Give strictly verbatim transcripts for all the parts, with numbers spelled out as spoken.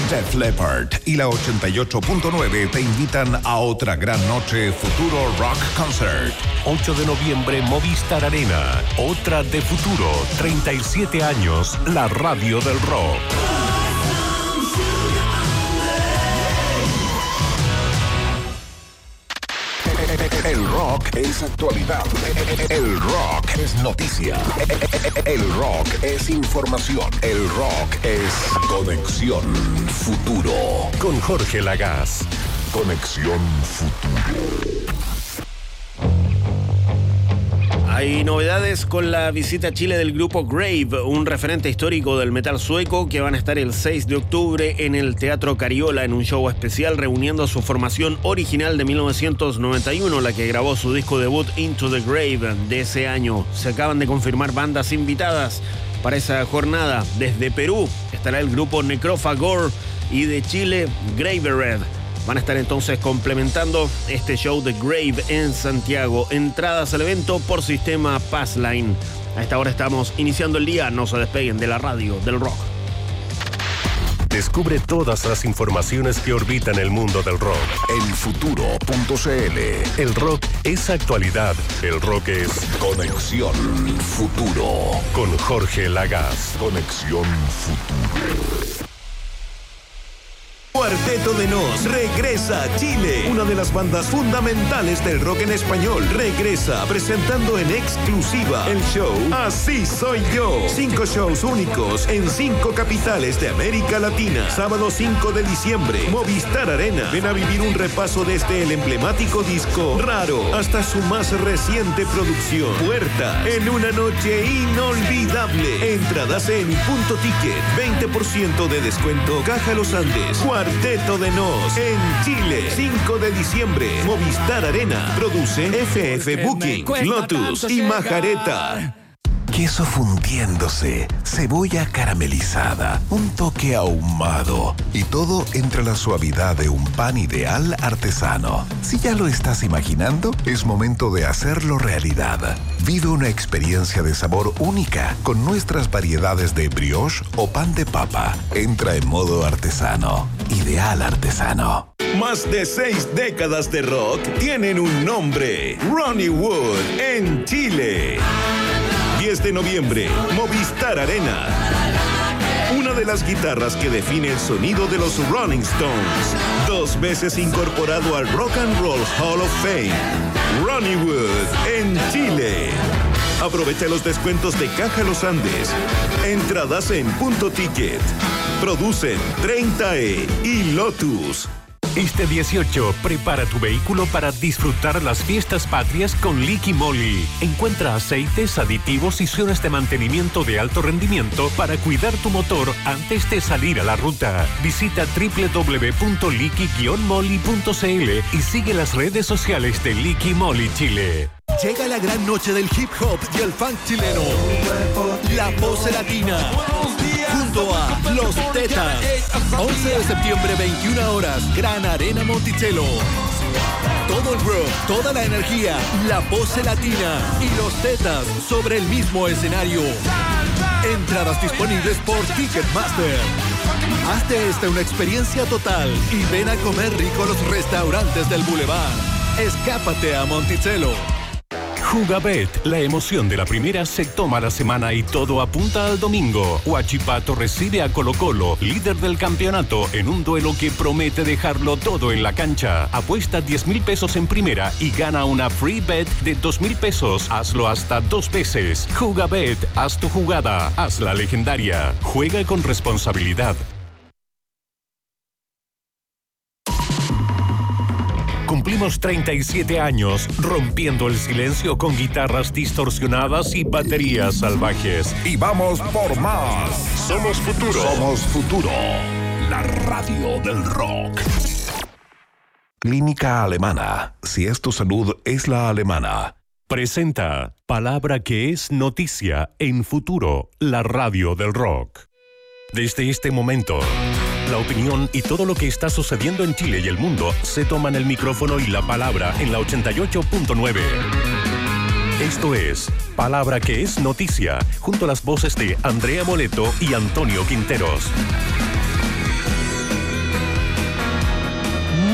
Def Leppard y la ochenta y ocho punto nueve te invitan a otra gran noche Futuro Rock Concert. ocho de noviembre, Movistar Arena. Otra de Futuro. treinta y siete años, la radio del rock. El rock es actualidad. El rock es noticia. El rock es información. El rock es Conexión Futuro. Con Jorge Lagaz. Conexión Futuro. Hay novedades con la visita a Chile del grupo Grave, un referente histórico del metal sueco, que van a estar el seis de octubre en el Teatro Cariola en un show especial reuniendo a su formación original de mil novecientos noventa y uno, la que grabó su disco debut Into the Grave de ese año. Se acaban de confirmar bandas invitadas para esa jornada. Desde Perú estará el grupo Necrophagor y de Chile Gravered. Van a estar entonces complementando este show de Grave en Santiago. Entradas al evento por sistema Passline. A esta hora estamos iniciando el día. No se despeguen de la radio del rock. Descubre todas las informaciones que orbitan el mundo del rock. El futuro punto c l. El rock es actualidad. El rock es Conexión Futuro. Con Jorge Lagaz. Conexión Futuro. Cuarteto de Nos regresa a Chile. Una de las bandas fundamentales del rock en español regresa presentando en exclusiva el show Así Soy Yo. Cinco shows únicos en cinco capitales de América Latina. Sábado cinco de diciembre, Movistar Arena. Ven a vivir un repaso desde el emblemático disco Raro hasta su más reciente producción Puertas, en una noche inolvidable. Entradas en Punto Ticket. veinte por ciento de descuento. Caja Los Andes. Cuarteto de Nos en Chile, cinco de diciembre, Movistar Arena. Produce F F Booking, Lotus y Majareta. Queso fundiéndose, cebolla caramelizada, un toque ahumado y todo entre la suavidad de un pan ideal artesano. Si ya lo estás imaginando, es momento de hacerlo realidad. Vive una experiencia de sabor única con nuestras variedades de brioche o pan de papa. Entra en modo artesano. Ideal artesano. Más de seis décadas de rock tienen un nombre. Ronnie Wood en Chile. diez de noviembre, Movistar Arena. Una de las guitarras que define el sonido de los Rolling Stones. Dos veces incorporado al Rock and Roll Hall of Fame. Ronnie Wood en Chile. Aprovecha los descuentos de Caja Los Andes. Entradas en Punto Ticket. Producen treinta E y Lotus. Este dieciocho, prepara tu vehículo para disfrutar las fiestas patrias con Liqui Moly. Encuentra aceites, aditivos y zonas de mantenimiento de alto rendimiento para cuidar tu motor antes de salir a la ruta. Visita doble u doble u doble u punto liqui guion moly punto c l y sigue las redes sociales de Liqui Moly Chile. Llega la gran noche del hip hop y el funk chileno. La Pose Latina. Junto a Los Tetas. once de septiembre, veintiuna horas, Gran Arena Monticello. Todo el rock, toda la energía, La Pose Latina y Los Tetas sobre el mismo escenario. Entradas disponibles por Ticketmaster. Hazte esta una experiencia total y ven a comer rico a los restaurantes del Boulevard. Escápate a Monticello. Jugabet, la emoción de la primera se toma la semana y todo apunta al domingo. Huachipato recibe a Colo Colo, líder del campeonato, en un duelo que promete dejarlo todo en la cancha. Apuesta diez mil pesos en primera y gana una free bet de dos mil pesos. Hazlo hasta dos veces. Jugabet, haz tu jugada, haz la legendaria. Juega con responsabilidad. Cumplimos treinta y siete años rompiendo el silencio con guitarras distorsionadas y baterías salvajes. Y vamos por más. Somos Futuro. Somos Futuro. La radio del rock. Clínica Alemana. Si es tu salud, es la alemana. Presenta Palabra que es noticia en Futuro, la radio del rock. Desde este momento, la opinión y todo lo que está sucediendo en Chile y el mundo se toman el micrófono y la palabra en la ochenta y ocho punto nueve. Esto es Palabra que es noticia, junto a las voces de Andrea Moleto y Antonio Quinteros.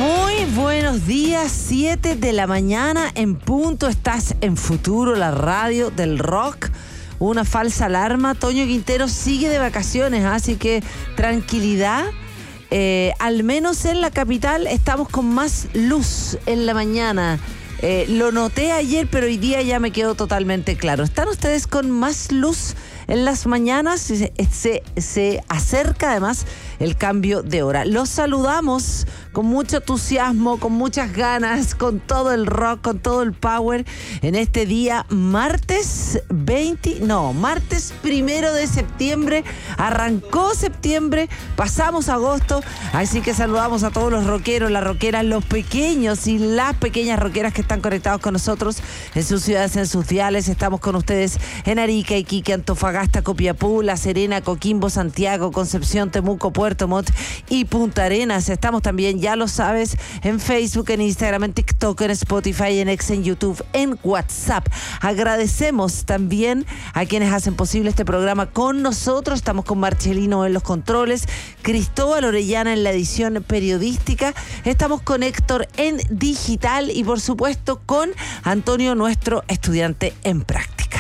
Muy buenos días, siete de la mañana en punto. Estás en Futuro, la radio del rock. Una falsa alarma. Toño Quintero sigue de vacaciones, así que tranquilidad. Eh, al menos en la capital estamos con más luz en la mañana. Eh, lo noté ayer, pero hoy día ya me quedó totalmente claro. ¿Están ustedes con más luz en las mañanas? Se, se, se acerca además el cambio de hora. Los saludamos con mucho entusiasmo, con muchas ganas, con todo el rock, con todo el power en este día martes veinte, no, martes primero de septiembre. Arrancó septiembre, pasamos agosto, así que saludamos a todos los rockeros, las rockeras, los pequeños y las pequeñas rockeras que están conectados con nosotros en sus ciudades, en sus diales. Estamos con ustedes en Arica, Iquique, Antofagasta, Copiapó, La Serena, Coquimbo, Santiago, Concepción, Temuco, Puerto Montt y Punta Arenas. Estamos también, ya lo sabes, en Facebook, en Instagram, en TikTok, en Spotify, en X, en YouTube, en WhatsApp. Agradecemos también a quienes hacen posible este programa con nosotros. Estamos con Marcelino en los controles, Cristóbal Orellana en la edición periodística. Estamos con Héctor en digital y por supuesto con Antonio, nuestro estudiante en práctica.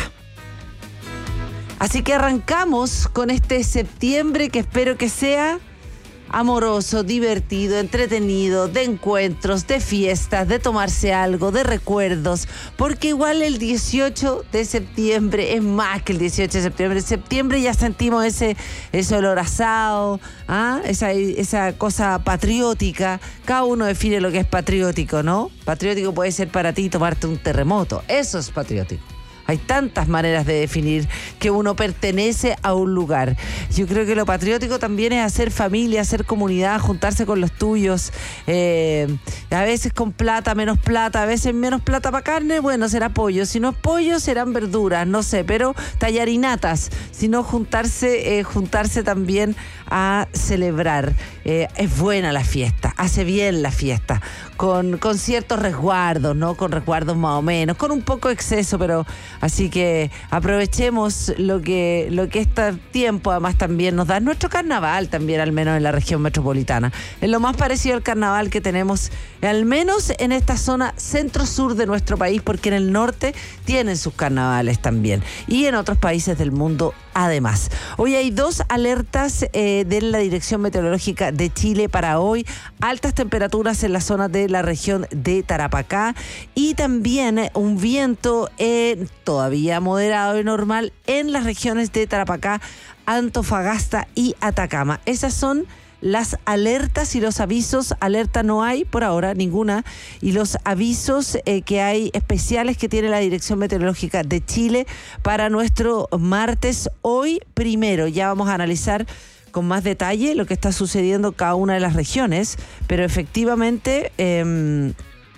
Así que arrancamos con este septiembre que espero que sea amoroso, divertido, entretenido, de encuentros, de fiestas, de tomarse algo, de recuerdos, porque igual el dieciocho de septiembre es más que el dieciocho de septiembre. En septiembre ya sentimos ese, ese olor asado, ¿ah? esa, esa cosa patriótica. Cada uno define lo que es patriótico, ¿no? Patriótico puede ser para ti tomarte un terremoto. Eso es patriótico. Hay tantas maneras de definir que uno pertenece a un lugar. Yo creo que lo patriótico también es hacer familia, hacer comunidad, juntarse con los tuyos. Eh, a veces con plata, menos plata, a veces menos plata para carne, bueno, será pollo. Si no es pollo, serán verduras, no sé, pero tallarinatas. Sino juntarse, eh, juntarse también a celebrar. Eh, es buena la fiesta, hace bien la fiesta, con, con ciertos resguardos, ¿no? Con resguardos más o menos, con un poco de exceso, pero así que aprovechemos lo que, lo que este tiempo además también nos da. Nuestro carnaval también, al menos en la región metropolitana. Es lo más parecido al carnaval que tenemos, al menos en esta zona centro-sur de nuestro país, porque en el norte tienen sus carnavales también. Y en otros países del mundo además. Hoy hay dos alertas eh, de la Dirección Meteorológica de Chile para hoy. Altas temperaturas en la zona de la región de Tarapacá y también un viento eh, todavía moderado y normal en las regiones de Tarapacá, Antofagasta y Atacama. Esas son las alertas y los avisos. Alerta no hay por ahora, ninguna. Y los avisos eh, que hay especiales que tiene la Dirección Meteorológica de Chile para nuestro martes hoy primero. Ya vamos a analizar con más detalle lo que está sucediendo en cada una de las regiones, pero efectivamente eh,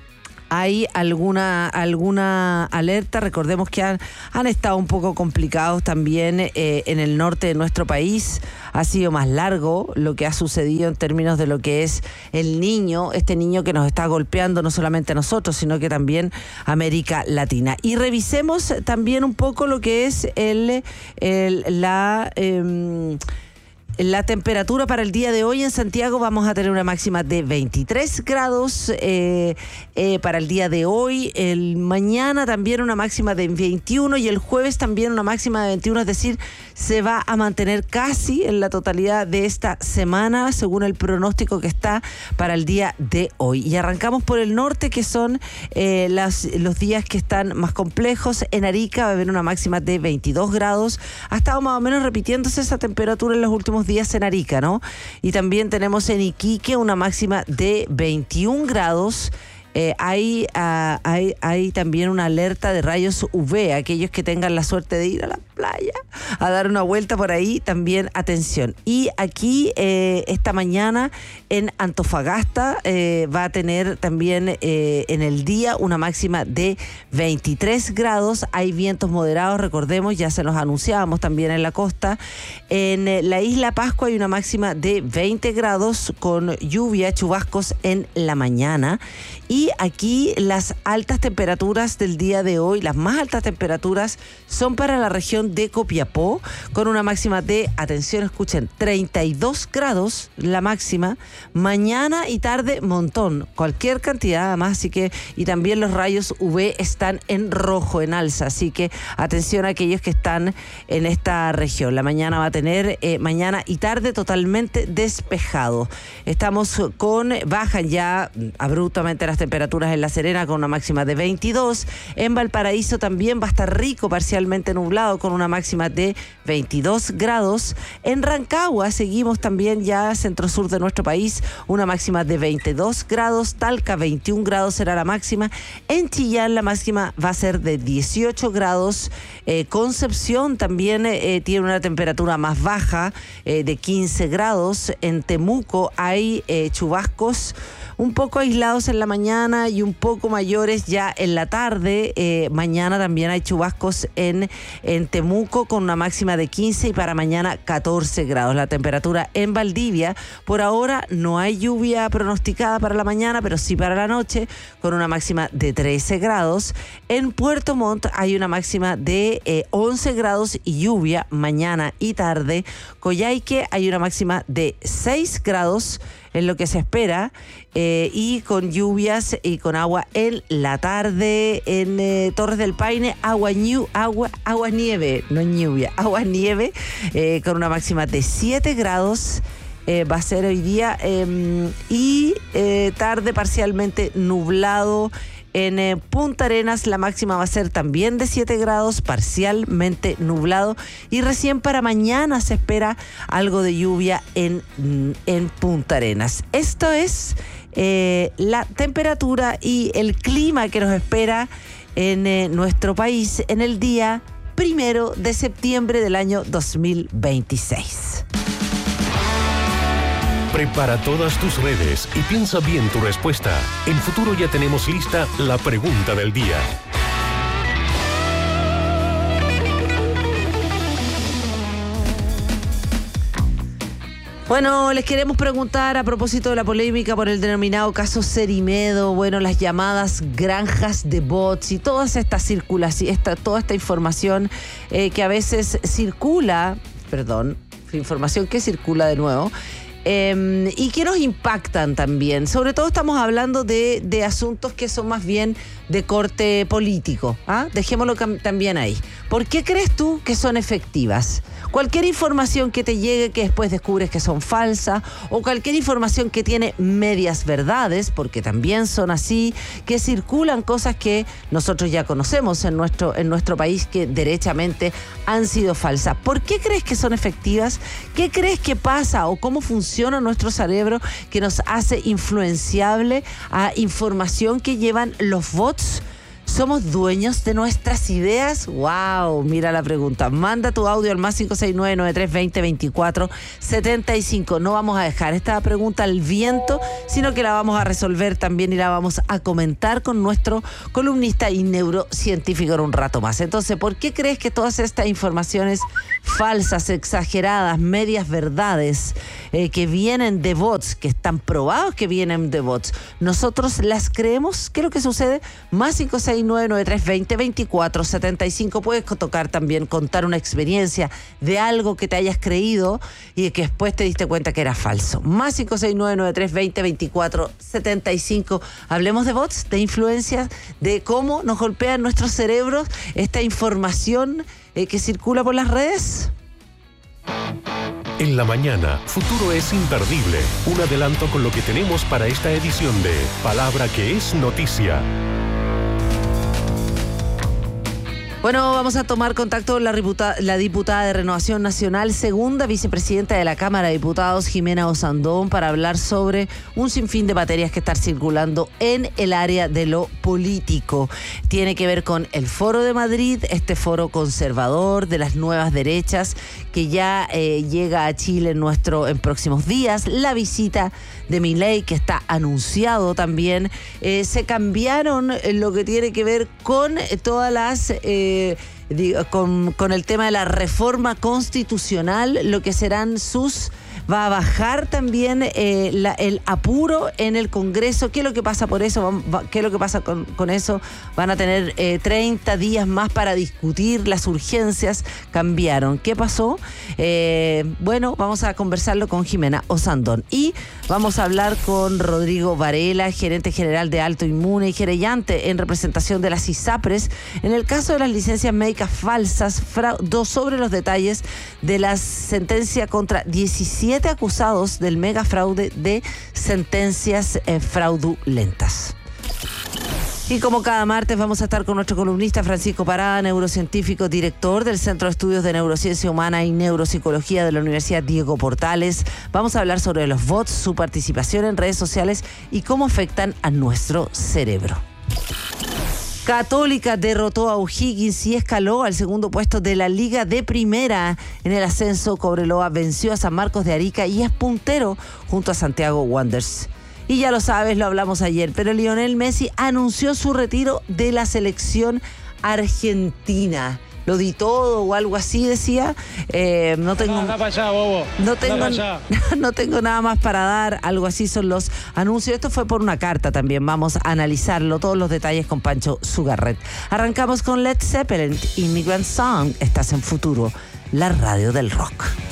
hay alguna, alguna alerta. Recordemos que han, han estado un poco complicados también eh, en el norte de nuestro país. Ha sido más largo lo que ha sucedido en términos de lo que es el niño, este niño que nos está golpeando no solamente a nosotros, sino que también a América Latina. Y revisemos también un poco lo que es el, el la... Eh, La temperatura para el día de hoy en Santiago. Vamos a tener una máxima de veintitrés grados eh, eh, para el día de hoy. El mañana también una máxima de veintiuno y el jueves también una máxima de veintiuno. Es decir, se va a mantener casi en la totalidad de esta semana según el pronóstico que está para el día de hoy. Y arrancamos por el norte, que son eh, las, los días que están más complejos. En Arica va a haber una máxima de veintidós grados. Ha estado más o menos repitiéndose esa temperatura en los últimos días en Arica, ¿no? Y también tenemos en Iquique una máxima de veintiún grados. Eh, hay, uh, hay, hay también una alerta de rayos U V. Aquellos que tengan la suerte de ir a la playa a dar una vuelta por ahí, también atención. Y aquí eh, esta mañana en Antofagasta eh, va a tener también eh, en el día una máxima de veintitrés grados. Hay vientos moderados, recordemos, ya se los anunciábamos también en la costa. En eh, la isla Pascua hay una máxima de veinte grados con lluvia, chubascos en la mañana. Y aquí las altas temperaturas del día de hoy, las más altas temperaturas son para la región región de Copiapó, con una máxima de, atención, escuchen, treinta y dos grados la máxima. Mañana y tarde, montón, cualquier cantidad además, así que, y también los rayos U V están en rojo, en alza, así que atención a aquellos que están en esta región. La mañana va a tener, eh, mañana y tarde totalmente despejado. Estamos con, bajan ya abruptamente las temperaturas en La Serena con una máxima de veintidós. En Valparaíso también va a estar rico, parcialmente nublado, con una máxima de veintidós grados. En Rancagua seguimos también ya centro-sur de nuestro país, una máxima de veintidós grados. Talca, veintiún grados será la máxima. En Chillán la máxima va a ser de dieciocho grados. Eh, Concepción también eh, tiene una temperatura más baja, eh, de quince grados. En Temuco hay eh, chubascos un poco aislados en la mañana y un poco mayores ya en la tarde. Eh, mañana también hay chubascos en, en Temuco con una máxima de quince y para mañana catorce grados. La temperatura en Valdivia, por ahora no hay lluvia pronosticada para la mañana, pero sí para la noche, con una máxima de trece grados. En Puerto Montt hay una máxima de eh, once grados y lluvia mañana y tarde. Coyhaique hay una máxima de seis grados en lo que se espera, eh, y con lluvias y con agua en la tarde. En eh, Torres del Paine, agua, ñu, agua, agua nieve, no lluvia, agua nieve, eh, con una máxima de siete grados. Eh, va a ser hoy día, eh, y eh, tarde parcialmente nublado. En eh, Punta Arenas la máxima va a ser también de siete grados, parcialmente nublado, y recién para mañana se espera algo de lluvia en, en Punta Arenas. Esto es eh, la temperatura y el clima que nos espera en eh, nuestro país en el día primero de septiembre del año dos mil veintiséis. Prepara todas tus redes y piensa bien tu respuesta. En Futuro ya tenemos lista la pregunta del día. Bueno, les queremos preguntar a propósito de la polémica por el denominado caso Cerimedo, bueno, las llamadas granjas de bots y todas estas circulaciones, esta, toda esta información eh, que a veces circula, perdón, información que circula de nuevo, Eh, y que nos impactan también. Sobre todo estamos hablando de, de asuntos que son más bien de corte político. ¿Ah? Dejémoslo cam- también ahí. ¿Por qué crees tú que son efectivas? Cualquier información que te llegue que después descubres que son falsas, o cualquier información que tiene medias verdades, porque también son así, que circulan cosas que nosotros ya conocemos en nuestro, en nuestro país que derechamente han sido falsas. ¿Por qué crees que son efectivas? ¿Qué crees que pasa o cómo funciona nuestro cerebro que nos hace influenciable a información que llevan los bots? ¿Somos dueños de nuestras ideas? ¡Wow! Mira la pregunta. Manda tu audio al más cinco seis nueve, nueve tres dos cero, veinticuatro setenta y cinco. No vamos a dejar esta pregunta al viento, sino que la vamos a resolver también y la vamos a comentar con nuestro columnista y neurocientífico en un rato más. Entonces, ¿por qué crees que todas estas informaciones falsas, exageradas, medias verdades, eh, que vienen de bots, que están probados que vienen de bots, nosotros las creemos? ¿Qué es lo que sucede? Más cinco seis nueve, nueve tres dos cero, veinticuatro setenta y cinco. Puedes tocar también, contar una experiencia de algo que te hayas creído y que después te diste cuenta que era falso. Más cinco seis nueve, nueve tres dos cero, veinticuatro setenta y cinco. Hablemos de bots, de influencias, de cómo nos golpean nuestros cerebros esta información eh, que circula por las redes. En la mañana, Futuro es imperdible. Un adelanto con lo que tenemos para esta edición de Palabra que es Noticia. Bueno, vamos a tomar contacto con la, diputada, la diputada de Renovación Nacional, segunda vicepresidenta de la Cámara de Diputados, Jimena Osandón, para hablar sobre un sinfín de materias que están circulando en el área de lo político. Tiene que ver con el Foro de Madrid, este foro conservador de las nuevas derechas que ya eh, llega a Chile en, nuestro, en próximos días, la visita de Milei que está anunciado también. Eh, se cambiaron lo que tiene que ver con todas las... Eh, digo, con, con el tema de la reforma constitucional, lo que serán sus... Va a bajar también eh, la, el apuro en el Congreso. ¿Qué es lo que pasa por eso? ¿Qué es lo que pasa con, con eso? Van a tener eh, treinta días más para discutir. Las urgencias cambiaron. ¿Qué pasó? Eh, bueno, vamos a conversarlo con Jimena Osandón. Y vamos a hablar con Rodrigo Varela, gerente general de Alto Inmune y querellante en representación de las ISAPRES, en el caso de las licencias médicas falsas, fraude, sobre los detalles de la sentencia contra diecisiete acusados del mega fraude de sentencias eh, fraudulentas. Y como cada martes vamos a estar con nuestro columnista Francisco Parada, neurocientífico, director del Centro de Estudios de Neurociencia Humana y Neuropsicología de la Universidad Diego Portales. Vamos a hablar sobre los bots, su participación en redes sociales y cómo afectan a nuestro cerebro. Católica derrotó a O'Higgins y escaló al segundo puesto de la Liga de Primera. En el ascenso, Cobreloa venció a San Marcos de Arica y es puntero junto a Santiago Wanderers. Y ya lo sabes, lo hablamos ayer, pero Lionel Messi anunció su retiro de la selección argentina. Lo di todo o algo así, decía. Eh, no tengo, anda para allá, bobo. No tengo, allá. no tengo nada más para dar. Algo así son los anuncios. Esto fue por una carta también. Vamos a analizarlo, todos los detalles con Pancho Sugarret. Arrancamos con Led Zeppelin, Immigrant Song. Estás en Futuro, la radio del rock.